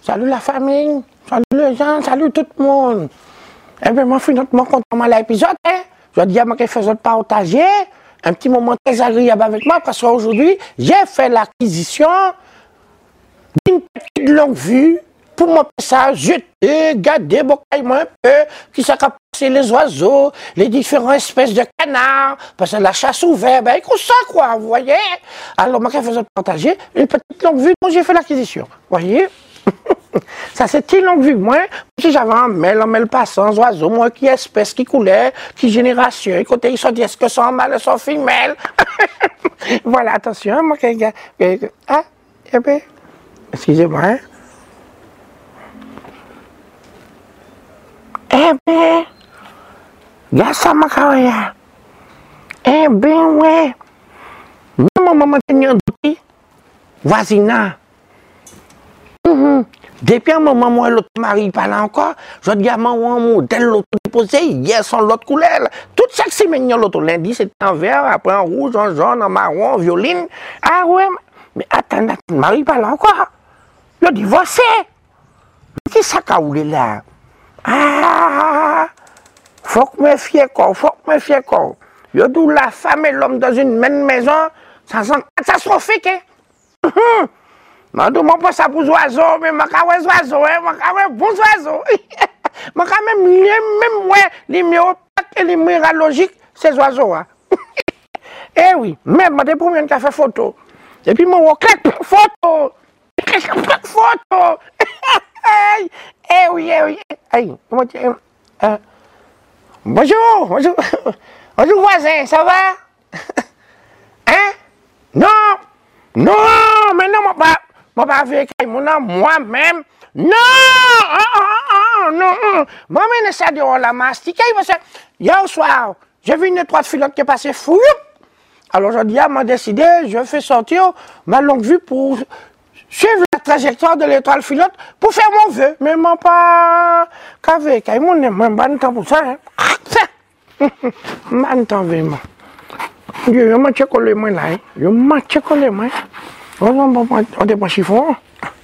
salut la famille, salut les gens, salut tout le monde. Et bien, moi, finalement, content de l'épisode, hein. Je dis à moi que je faisais partager un petit moment très agréable avec moi parce qu'aujourd'hui, j'ai fait l'acquisition d'une petite longue vue pour moi ça jeter, garder, moi un peu, qui s'est passer les oiseaux, les différentes espèces de canards, parce que la chasse ouverte, ben, comme ça, quoi, vous voyez. Alors, moi, je faisais partager une petite longue vue dont j'ai fait l'acquisition, vous voyez. Ça, c'est une longue vue, moi, si j'avais un mêle passant, oiseaux, moi, qui espèce, qui couleur, qui génération, écoutez, ils sont dit, est-ce que sont mâles, sont femelles? Voilà, attention, moi, ah, eh bien, excusez-moi, hein. Eh bien, regarde ça, ma carrière. Eh bien, ouais. Même maman tenait un douti, voisinage. Depuis un moment, moi, l'autre mari pas là encore, je dis à mon modèle, l'autre déposé, hier, son l'autre couleur. Toute chaque semaine, l'autre lundi, c'était en vert, après en rouge, en jaune, en marron, en violine. Ah ouais, mais attends, mari pas là encore. Il a divorcé. Qu'est-ce que ça qu'a roulé là? Ah, faut que me fier quoi, faut que me fier quoi. Je dis la femme et l'homme dans une même maison, ça sent catastrophique, hein. Je dis, moi, pas ça pour les oiseaux, mais je vais les oiseaux, hein, je vais bons oiseaux. Je vais les numéros et les numéros logiques, ces oiseaux. Hein. Eh oui, même, je pour une café photo. Et puis, moi, je clique photo. Photo. Eh oui, eh oui. Hey, bonjour, bonjour. Bonjour, voisin, ça va? Hein? Non, non, mais non, moi, pas avec moi-même. Non, non. Moi, je suis de la mastiquer parce que hier soir, j'ai vu une étroite filotte qui est passée fou. Alors, je dis, m'a décidé, je fais sortir ma longue vue pour suivre la trajectoire de l'étoile filotte pour faire mon vœu. Mais moi, pas qu'avec, moi, je n'ai pas de temps pour ça. Je n'ai pas vraiment. Je m'en check les mains là. Je m'en check les mains. On ne pas chiffon.